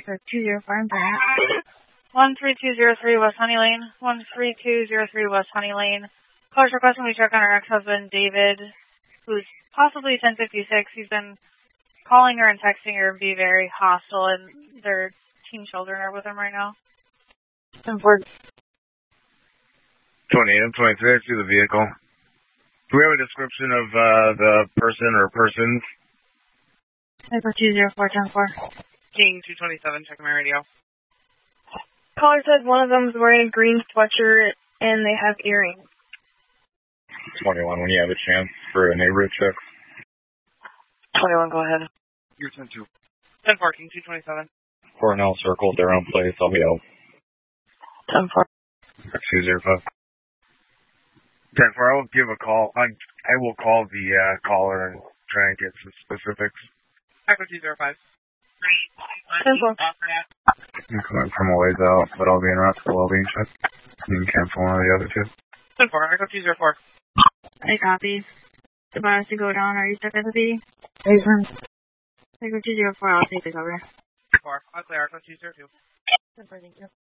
Echo 204 and Brant. 13203 West Honey Lane. 13203 West Honey Lane. Caller's requesting we check on her ex-husband, David, who's possibly 1056. He's been calling her and texting her and be very hostile, and their teen children are with him right now. 10-4. 28 and 26 to the vehicle. Do we have a description of the person or persons? Echo 204 10-4. King 227, checking my radio. Caller said one of them is wearing a green sweatshirt and they have earrings. 21, when you have a chance for a neighborhood check. 21, go ahead. You're 10-2. 10-4, King 227. Cornell Circle, their own place. I'll be out. 10-4. 205. 10-4, I will give a call. I will call the caller and try and get some specifics. Echo 205. 10-4. I'm coming from a ways out, but I'll be en route to the well-being check. You can cancel one of the other two. 10-4, Echo 204. I copy. If I was to go down, are you stuck at the B? Affirm. Echo 204, I'll take the cover. 4, I'll clear Echo 202. 10-4, thank you.